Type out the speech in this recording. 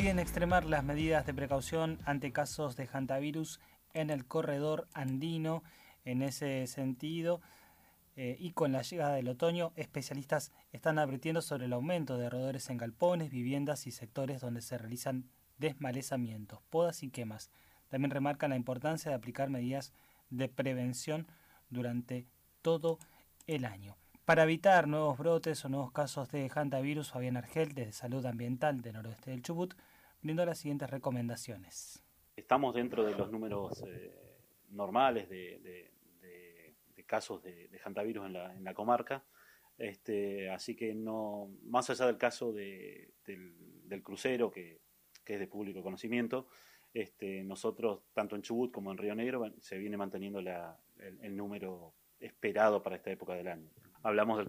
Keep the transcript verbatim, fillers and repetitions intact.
Piden extremar las medidas de precaución ante casos de hantavirus en el corredor andino. En ese sentido, eh, y con la llegada del otoño, especialistas están advirtiendo sobre el aumento de roedores en galpones, viviendas y sectores donde se realizan desmalezamientos, podas y quemas. También remarcan la importancia de aplicar medidas de prevención durante todo el año. Para evitar nuevos brotes o nuevos casos de hantavirus, Fabián Argel, desde Salud Ambiental del Noroeste del Chubut, brindó las siguientes recomendaciones. Estamos dentro de los números eh, normales de, de, de, de casos de, de hantavirus en la, en la comarca, este, así que no, más allá del caso de, del, del crucero, que, que es de público conocimiento, este, nosotros, tanto en Chubut como en Río Negro, se viene manteniendo la, el, el número esperado para esta época del año. Hablamos del